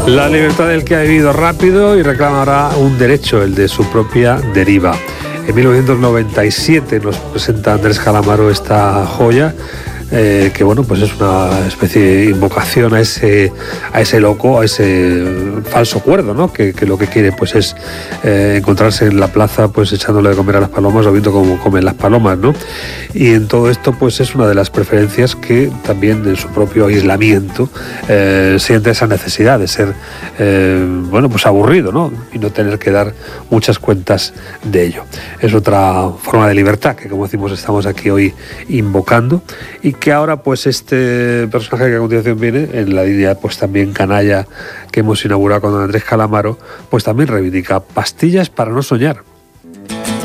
La libertad del que ha vivido rápido y reclama ahora un derecho, el de su propia deriva. En 1997 nos presenta Andrés Calamaro esta joya, que bueno, pues es una especie de invocación a ese loco, a ese falso cuerdo, ¿no? Que lo que quiere pues es encontrarse en la plaza pues echándole de comer a las palomas o viendo cómo comen las palomas, ¿no? Y en todo esto pues es una de las preferencias que también en su propio aislamiento siente esa necesidad de ser bueno, pues aburrido, ¿no? Y no tener que dar muchas cuentas de ello. Es otra forma de libertad que, como decimos, estamos aquí hoy invocando, y que ahora pues este personaje que a continuación viene en la línea pues también canalla que hemos inaugurado con Andrés Calamaro, pues también reivindica pastillas para no soñar.